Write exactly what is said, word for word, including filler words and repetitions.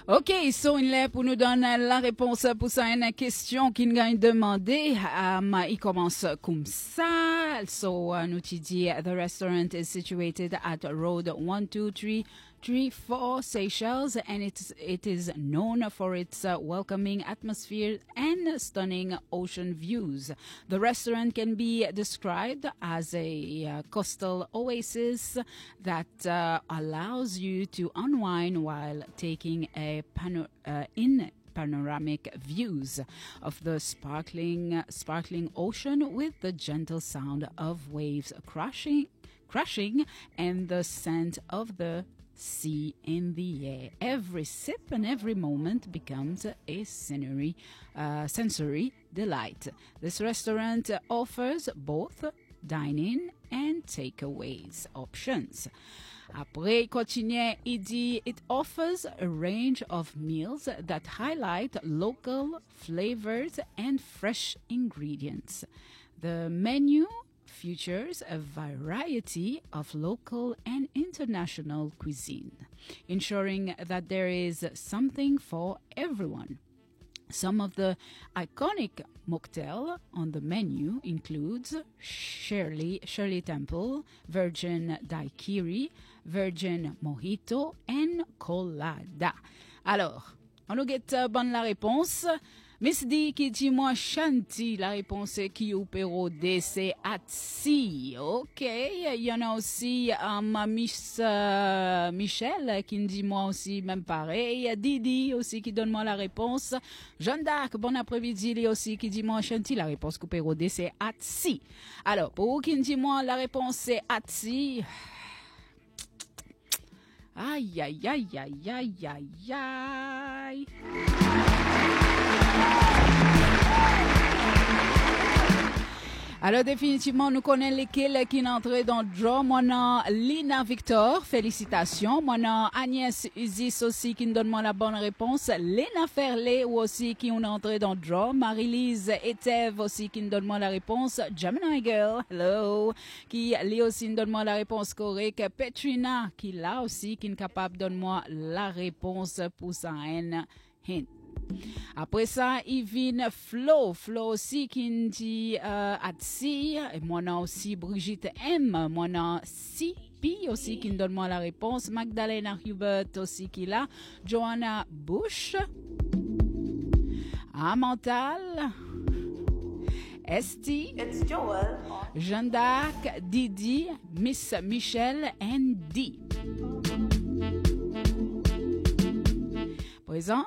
Ok, so il est pour nous donner la réponse pour ça une question qui nous a demandé. Um, il commence comme ça. So uh, nous te dit the restaurant is situated at road one two three three four Seychelles, and it's it is known for its uh, welcoming atmosphere and stunning ocean views. The restaurant can be described as a uh, coastal oasis that uh, allows you to unwind while taking a pano- uh, in panoramic views of the sparkling sparkling ocean with the gentle sound of waves crashing crashing and the scent of the sea in the air. Every sip and every moment becomes a scenery, uh, sensory delight. This restaurant offers both dine-in and takeaways options. Après, continue, il dit, it offers a range of meals that highlight local flavors and fresh ingredients. The menu features a variety of local and international cuisine, ensuring that there is something for everyone. Some of the iconic mocktail on the menu includes Shirley, Shirley Temple, Virgin Daiquiri, Virgin Mojito, and Colada. Alors, on nous get uh, bonne la réponse. Miss D qui dit moi Chanty, la réponse est qui au Péro D, c'est Atsi. Ok, il y en a aussi um, Miss uh, Michel qui me dit moi aussi même pareil. Didi aussi qui donne moi la réponse. Jeanne d'Arc, bon après-midi, lui aussi qui dit moi Chanty, la réponse au Péro D, c'est Atsi. Alors, pour vous qui me dit moi la réponse c'est Atsi. Aïe, aïe, aïe, aïe, aïe, aïe, aïe. Alors, définitivement, nous connaissons lesquels qui sont entrés dans le draw. Moi, non, Lina Victor, félicitations. Moi, non, Agnès Uzis aussi qui nous donne moi la bonne réponse. Lena Ferlet aussi qui est entré dans le draw. Marie-Lise Etève aussi qui nous donne moi la réponse. Gemini Girl, hello, qui lui aussi nous donne moi la réponse correcte. Petrina qui là aussi qui est capable de donner moi la réponse pour sa haine. Hint. Après ça, il vient Flo, Flo aussi qui dit euh, Atsi, et moi non aussi Brigitte M, moi non C P aussi qui me donne moi la réponse, Magdalena Hubert aussi qui là, Joanna Bush, Amantal, Esti, Jeanne d'Arc, Didi, Miss Michel and D. Présent.